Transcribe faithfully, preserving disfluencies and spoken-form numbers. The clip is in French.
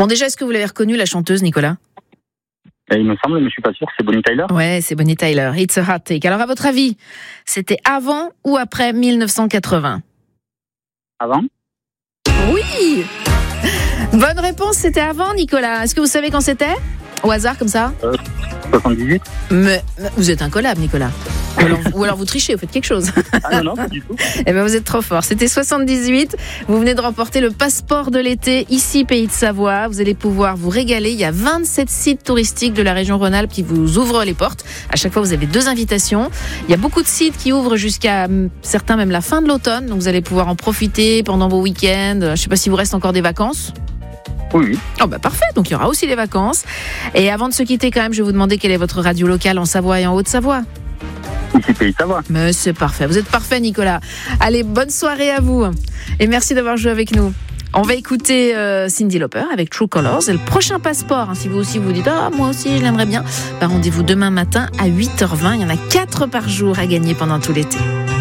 Bon, déjà, est-ce que vous l'avez reconnue, la chanteuse, Nicolas ? Et il me semble, mais je suis pas sûr, c'est Bonnie Tyler. Ouais, c'est Bonnie Tyler. It's a hot take. Alors, à votre avis, c'était avant ou après dix-neuf cent quatre-vingts ? Avant ? Oui ! Bonne réponse, c'était avant, Nicolas. Est-ce que vous savez quand c'était ? Au hasard, comme ça ? euh, soixante-dix-huit. Mais, mais vous êtes incollable, Nicolas. Ou alors, ou alors vous trichez, vous faites quelque chose. Ah non, non, pas du tout. Eh ben vous êtes trop fort. C'était soixante-dix-huit. Vous venez de remporter le passeport de l'été ici, Pays de Savoie. Vous allez pouvoir vous régaler. Il y a vingt-sept sites touristiques de la région Rhône-Alpes qui vous ouvrent les portes. À chaque fois, vous avez deux invitations. Il y a beaucoup de sites qui ouvrent jusqu'à certains même la fin de l'automne. Donc vous allez pouvoir en profiter pendant vos week-ends. Je ne sais pas si vous reste encore des vacances. Oui, oui. Oh bah parfait, donc il y aura aussi les vacances. Et avant de se quitter quand même, je vais vous demander quelle est votre radio locale en Savoie et en Haute-Savoie. Ici, Pays de Savoie. Mais c'est parfait, vous êtes parfait, Nicolas. Allez, bonne soirée à vous. Et merci d'avoir joué avec nous. On va écouter euh, Cyndi Lauper avec True Colors. Et le prochain passeport, hein, si vous aussi vous dites « Ah, moi aussi, je l'aimerais bien », bah, rendez-vous demain matin à huit heures vingt. Il y en a quatre par jour à gagner pendant tout l'été.